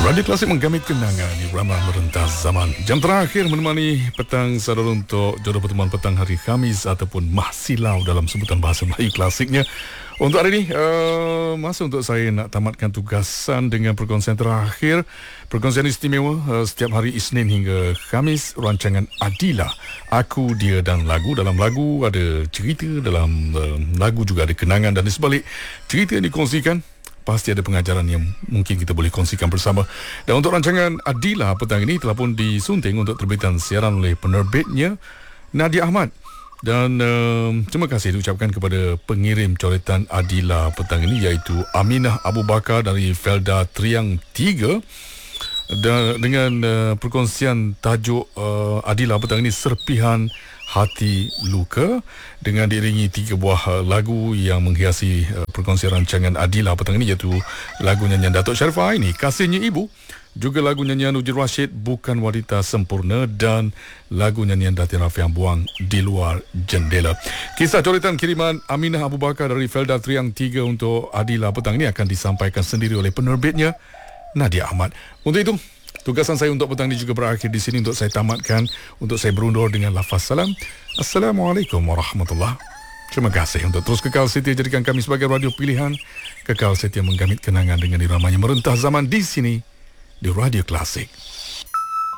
Radio Klasik menggamit kenangan irama merentas zaman. Jam terakhir menemani petang sadar untuk jodoh pertemuan petang hari Khamis ataupun Mahsilau dalam sebutan bahasa Melayu klasiknya. Untuk hari ini, masa untuk saya nak tamatkan tugasan dengan perkongsian terakhir. Perkongsian istimewa setiap hari Isnin hingga Khamis, rancangan Adila, Aku, Dia dan Lagu. Dalam lagu ada cerita, dalam lagu juga ada kenangan, dan di sebalik cerita yang dikongsikan pasti ada pengajaran yang mungkin kita boleh kongsikan bersama. Dan untuk rancangan Adila petang ini telah pun disunting untuk terbitan siaran oleh penerbitnya Nadia Ahmad. Dan terima kasih diucapkan kepada pengirim coretan Adila petang ini, iaitu Aminah Abu Bakar dari Felda Triang 3. Dan dengan perkongsian tajuk Adila petang ini, Serpihan Hati Luka, dengan diiringi 3 buah lagu yang menghiasi perkongsian rancangan Adila petang ini, iaitu lagu nyanyian Datuk Sharifah Aini, Kasihnya Ibu, juga lagu nyanyian Uji Rashid, Bukan Wanita Sempurna, dan lagu nyanyian Datin Rafiq Buang, Di Luar Jendela. Kisah coretan kiriman Aminah Abu Bakar dari Felda Triang 3 untuk Adila petang ini akan disampaikan sendiri oleh penerbitnya Nadia Ahmad. Untuk itu, tugasan saya untuk petang ini juga berakhir di sini. Untuk saya tamatkan, untuk saya berundur dengan lafaz salam. Assalamualaikum warahmatullahi. Terima kasih. Untuk terus kekal setia jadikan kami sebagai radio pilihan, kekal setia menggamit kenangan dengan iramanya merentas zaman di sini, di Radio Klasik.